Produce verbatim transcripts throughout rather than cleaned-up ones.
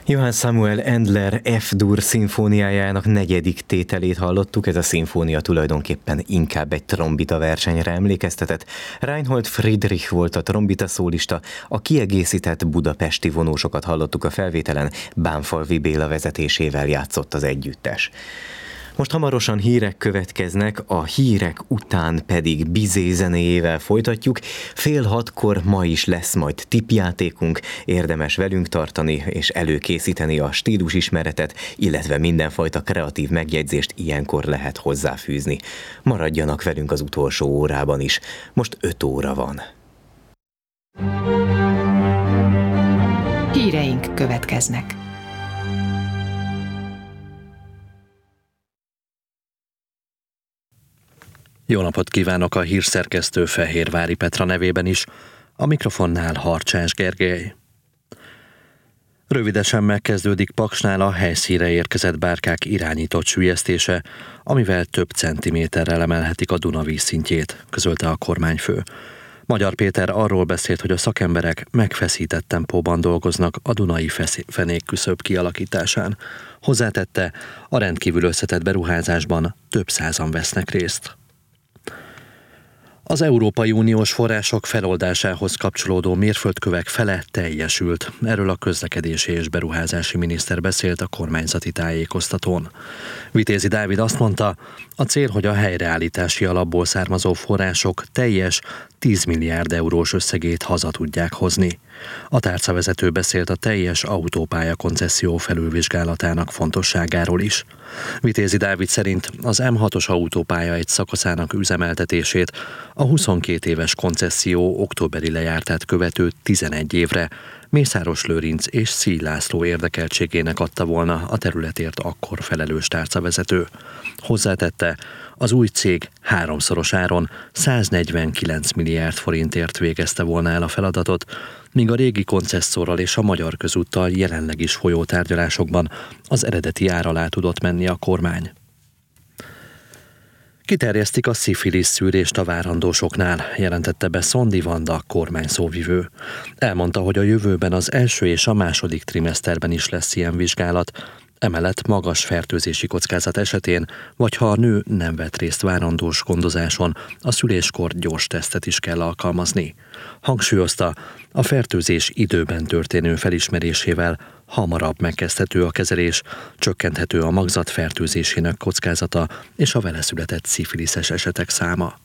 Johann Samuel Endler F-dur szimfóniájának negyedik tételét hallottuk, ez a szimfónia tulajdonképpen inkább egy trombita versenyre emlékeztetett. Reinhold Friedrich volt a trombita szólista, a kiegészített budapesti vonósokat hallottuk a felvételen, Bánfalvi Béla vezetésével játszott az együttes. Most hamarosan hírek következnek, a hírek után pedig Bizé zenéjével folytatjuk. Fél hatkor ma is lesz majd tippjátékunk, érdemes velünk tartani és előkészíteni a stílusismeretet, illetve mindenfajta kreatív megjegyzést ilyenkor lehet hozzáfűzni. Maradjanak velünk az utolsó órában is. Most öt óra van. Híreink következnek. Jó napot kívánok a hírszerkesztő Fehérvári Petra nevében is, a mikrofonnál Harcsás Gergely. Rövidesen megkezdődik Paksnál a helyszínre érkezett bárkák irányított süllyesztése, amivel több centiméterrel emelhetik a Duna vízszintjét, közölte a kormányfő. Magyar Péter arról beszélt, hogy a szakemberek megfeszített tempóban dolgoznak a dunai fenékküszöb kialakításán. Hozzátette, a rendkívül összetett beruházásban több százan vesznek részt. Az Európai Uniós források feloldásához kapcsolódó mérföldkövek fele teljesült. Erről a közlekedési és beruházási miniszter beszélt a kormányzati tájékoztatón. Vitézi Dávid azt mondta, a cél, hogy a helyreállítási alapból származó források teljes tíz milliárd eurós összegét haza tudják hozni. A tárcavezető beszélt a teljes autópálya koncesszió felülvizsgálatának fontosságáról is. Vitézi Dávid szerint az M hatos autópálya egy szakaszának üzemeltetését a huszonkét éves koncesszió októberi lejártát követő tizenegy évre Mészáros Lőrinc és Szíj László érdekeltségének adta volna a területért akkor felelős tárcavezető. Hozzátette, az új cég háromszoros áron száznegyvenkilenc milliárd forintért végezte volna el a feladatot, míg a régi koncesszorral és a Magyar Közúttal jelenleg is folyó tárgyalásokban az eredeti ár alá tudott menni a kormány. Kiterjesztik a szifilisz szűrést a várandósoknál, jelentette be Szondi Vanda, kormány szóvivő. Elmondta, hogy a jövőben az első és a második trimeszterben is lesz ilyen vizsgálat, emellett magas fertőzési kockázat esetén, vagy ha a nő nem vett részt várandós gondozáson, a szüléskor gyors tesztet is kell alkalmazni. Hangsúlyozta, a fertőzés időben történő felismerésével hamarabb megkezdhető a kezelés, csökkenthető a magzat fertőzésének kockázata és a vele született szifiliszes esetek száma.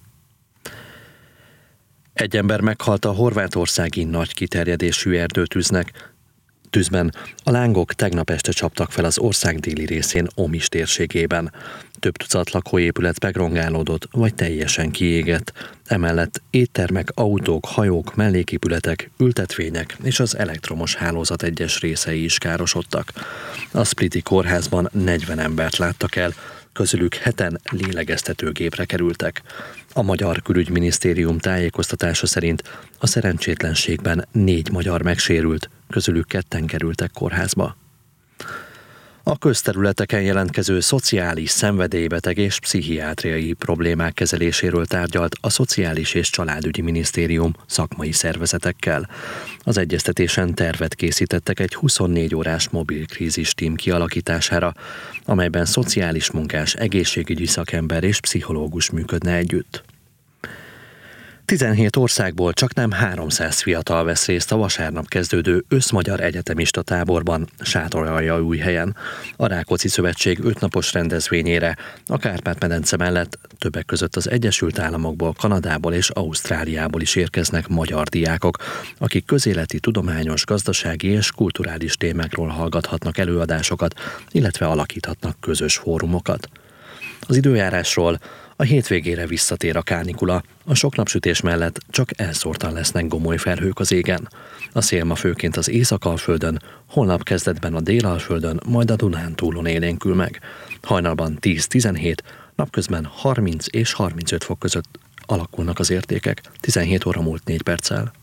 Egy ember meghalt a horvátországi nagy kiterjedésű erdőtűznek, tűzben. A lángok tegnap este csaptak fel az ország déli részén, Omis térségében. Több tucat lakóépület megrongálódott, vagy teljesen kiégett. Emellett éttermek, autók, hajók, melléképületek, ültetvények és az elektromos hálózat egyes részei is károsodtak. A spliti kórházban negyven embert láttak el, közülük heten lélegeztetőgépre kerültek. A Magyar Külügyminisztérium tájékoztatása szerint a szerencsétlenségben négy magyar megsérült, közülük ketten kerültek kórházba. A közterületeken jelentkező szociális, szenvedélybeteg és pszichiátriai problémák kezeléséről tárgyalt a Szociális és Családügyi Minisztérium szakmai szervezetekkel. Az egyeztetésen tervet készítettek egy huszonnégy órás mobil krízis tím kialakítására, amelyben szociális munkás, egészségügyi szakember és pszichológus működne együtt. tizenhét országból csaknem háromszáz fiatal vesz részt a vasárnap kezdődő összmagyar egyetemista táborban Sátoraljaújhelyen. A Rákóczi Szövetség ötnapos rendezvényére a Kárpát-medence mellett többek között az Egyesült Államokból, Kanadából és Ausztráliából is érkeznek magyar diákok, akik közéleti, tudományos, gazdasági és kulturális témákról hallgathatnak előadásokat, illetve alakíthatnak közös fórumokat. Az időjárásról: a hétvégére visszatér a kánikula, a sok napsütés mellett csak elszórtan lesznek gomoly felhők az égen. A szél ma főként az Észak-Alföldön, holnap kezdetben a Dél-Alföldön, majd a Dunántúlon élénkül meg. Hajnalban tíz-tizenhét, napközben harminc és harmincöt fok között alakulnak az értékek. tizenhét óra múlt négy perccel.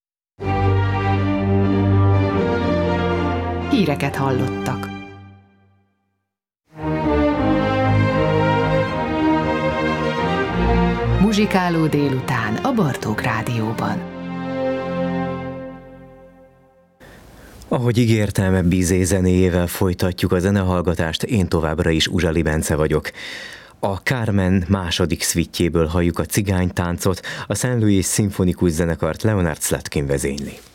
Híreket hallottak. Muzsikáló délután a Bartók Rádióban. Ahogy ígértem, Bizé zenéjével folytatjuk a zenehallgatást, én továbbra is Uzsali Bence vagyok. A Carmen második szvittjéből halljuk a cigánytáncot, a Saint Louis szimfonikus zenekart Leonard Slatkin vezényli.